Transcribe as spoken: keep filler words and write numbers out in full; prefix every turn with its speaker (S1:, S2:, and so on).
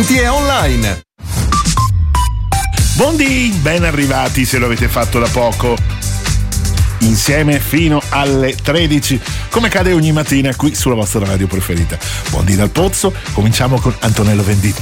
S1: Senti è online.
S2: Buondì, ben arrivati se lo avete fatto da poco. Insieme fino alle tredici, come cade ogni mattina qui sulla vostra radio preferita. Buondì dal Pozzo, cominciamo con Antonello Venditti.